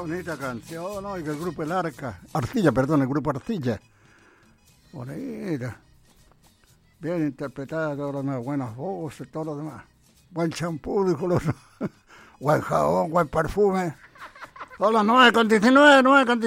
bonita canción, ¿no? Y del grupo El Arca. Arcilla, perdón, el grupo Arcilla. Bonita. Bien interpretada, todo lo demás. Buenas voces, todo lo demás. Buen champú, dijo el otro. Buen jabón, buen perfume. Son las 9:19,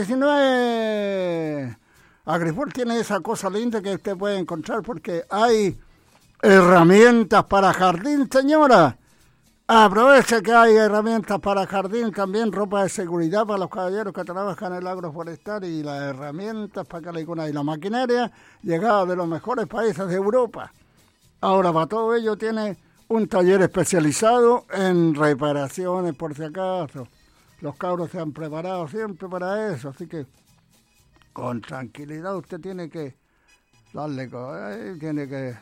9:19. Agrifol tiene esa cosa linda que usted puede encontrar porque hay herramientas para jardín, señora. Aproveche que hay herramientas para jardín, también ropa de seguridad para los caballeros que trabajan en el agroforestal y las herramientas para cada una. Y la maquinaria llegada de los mejores países de Europa. Ahora, para todo ello tiene un taller especializado en reparaciones, por si acaso. Los cabros se han preparado siempre para eso, así que con tranquilidad usted tiene que darle, tiene que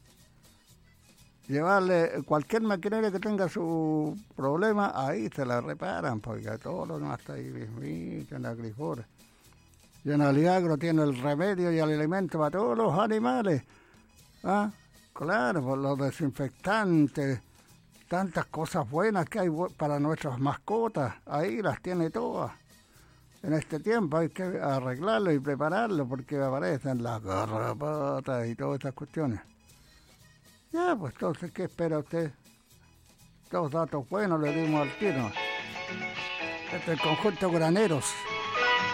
llevarle cualquier maquinaria que tenga su problema, ahí se la reparan, porque todo lo demás está ahí mismito en la Agrifol. Y en Aliagro tiene el remedio y el alimento para todos los animales. ¿Ah? Claro, por los desinfectantes, tantas cosas buenas que hay para nuestras mascotas, ahí las tiene todas. En este tiempo hay que arreglarlo y prepararlo porque aparecen las garrapatas y todas estas cuestiones. Ya, pues entonces, ¿qué espera usted? Dos datos buenos le dimos al tiro. Este es el conjunto Graneros.